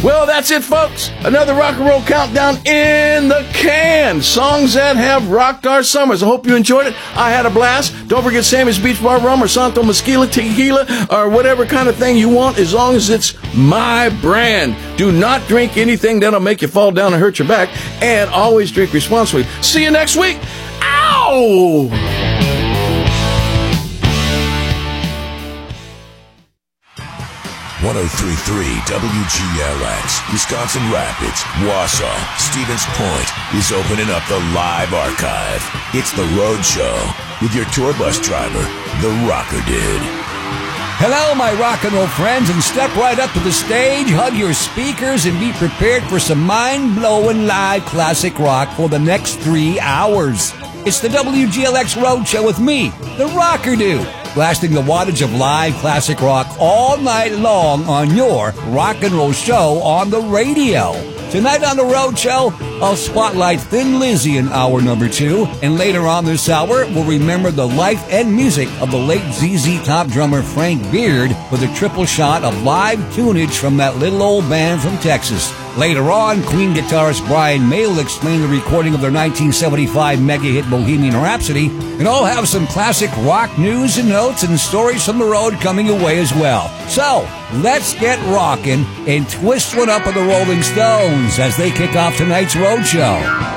Well, that's it, folks. Another rock and roll countdown in the can. Songs that have rocked our summers. I hope you enjoyed it. I had a blast. Don't forget Sammy's Beach Bar Rum or Santo Mezquila Tequila or whatever kind of thing you want, as long as it's my brand. Do not drink anything that'll make you fall down and hurt your back, and always drink responsibly. See you next week. Ow! 103.3 WGLX, Wisconsin Rapids, Wausau, Stevens Point is opening up the live archive. It's The Road Show with your tour bus driver, The Rocker Dude. Hello, my rock and roll friends, and step right up to the stage, hug your speakers, and be prepared for some mind-blowing live classic rock for the next 3 hours. It's the WGLX Road Show with me, The Rocker Dude, blasting the wattage of live classic rock all night long on your rock and roll show on the radio. Tonight on the Road Show, I'll spotlight Thin Lizzy in hour number 2, and later on this hour, we'll remember the life and music of the late ZZ Top drummer Frank Beard with a triple shot of live tunage from that little old band from Texas. Later on, Queen guitarist Brian May will explain the recording of their 1975 mega-hit Bohemian Rhapsody, and I'll have some classic rock news and notes and stories from the road coming your way as well. So, let's get rockin' and twist one up with the Rolling Stones as they kick off tonight's Road Show.